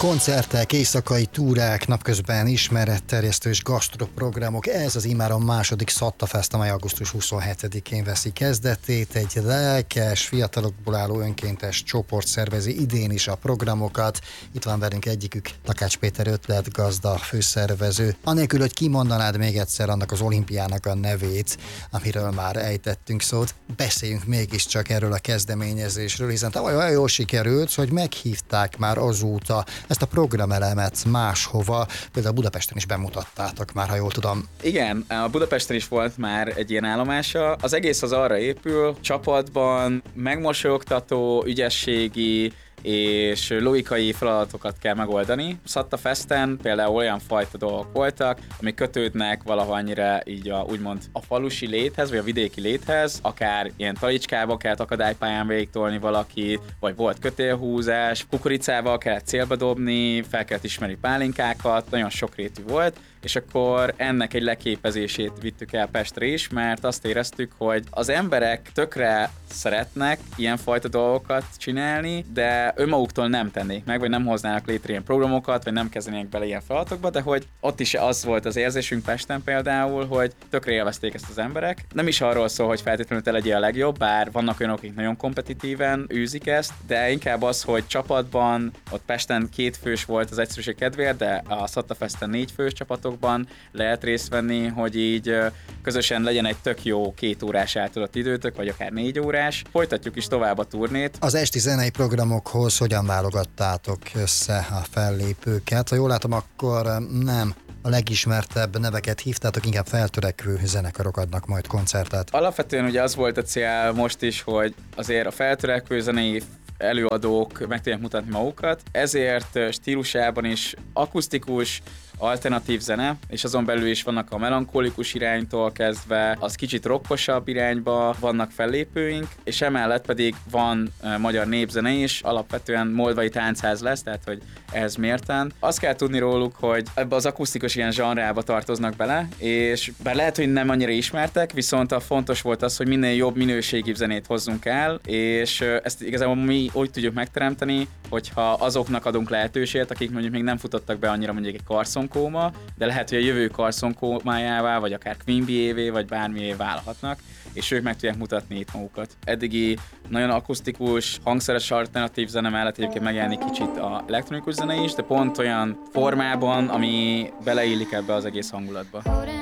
Koncertek, éjszakai túrák, napközben ismeretterjesztő és gasztroprogramok. Ez az immáron második Szatta Fest, amely augusztus 27-én veszi kezdetét. Egy lelkes, fiatalokból álló önkéntes csoport szervezi idén is a programokat. Itt van velünk egyikük, Takács Péter ötletgazda, főszervező. Anélkül, hogy kimondanád még egyszer annak az olimpiának a nevét, amiről már ejtettünk szót, beszéljünk mégiscsak erről a kezdeményezésről, hiszen tavaly olyan jól sikerült, hogy meghívták már azóta ezt a programelemet máshova, például Budapesten is bemutattátok már, ha jól tudom. Igen, a Budapesten is volt már egy ilyen állomása. Az egész az arra épül, csapatban megmosolyogtató, ügyességi és logikai feladatokat kell megoldani. Szatta Festen például olyan fajta dolgok voltak, amik kötődnek valahanyira így úgymond a falusi léthez, vagy a vidéki léthez, akár ilyen talicskába kellett akadálypályán végigtolni valakit, vagy volt kötélhúzás, kukoricával kellett célba dobni, fel kellett ismerni pálinkákat, nagyon sokrétű volt, és akkor ennek egy leképezését vittük el Pestre is, mert azt éreztük, hogy az emberek tökre szeretnek ilyenfajta dolgokat csinálni, de önmaguktól nem tennék meg, vagy nem hoznának létre ilyen programokat, vagy nem kezdenének bele ilyen feladatokba, de hogy ott is az volt az érzésünk Pesten például, hogy tökre élvezték ezt az emberek. Nem is arról szól, hogy feltétlenül te legyél a legjobb, bár vannak olyanok, akik nagyon kompetitíven űzik ezt, de inkább az, hogy csapatban, ott Pesten 2 fős volt az egyszerűség kedvéért, de a Szatta Festen 4 fős csapatokban lehet részt venni, hogy így közösen legyen egy tök jó 2 órás eltöltött időtök, vagy akár 4 órás. Folytatjuk is tovább a turnét. Az esti zenei programokhoz hogyan válogattátok össze a fellépőket? Ha jól látom, akkor nem a legismertebb neveket hívtátok, inkább feltörekvő zenekarok adnak majd koncertet. Alapvetően ugye az volt a cél most is, hogy azért a feltörekvő zenei előadók meg tudják mutatni magukat, ezért stílusában is akusztikus, alternatív zene, és azon belül is vannak a melankolikus iránytól kezdve, az kicsit rockosabb irányba vannak fellépőink, és emellett pedig van magyar népzene is, alapvetően moldvai táncház lesz, tehát hogy ehhez mérten. Azt kell tudni róluk, hogy ebbe az akusztikus ilyen zsanrába tartoznak bele, és bár lehet, hogy nem annyira ismertek, viszont a fontos volt az, hogy minél jobb minőségi zenét hozzunk el, és ezt igazából mi úgy tudjuk megteremteni, hogyha azoknak adunk lehetőséget, akik mondjuk még nem futottak be annyira mondjuk egy karszonkóma, de lehet, hogy a jövő karszonkómájává, vagy akár Queen Bee-évé, vagy bármié válhatnak, és ők meg tudják mutatni itt magukat. Eddigi nagyon akusztikus, hangszeres alternatív zene mellett egyébként megjelenik kicsit a elektronikus zene is, de pont olyan formában, ami beleillik ebbe az egész hangulatba.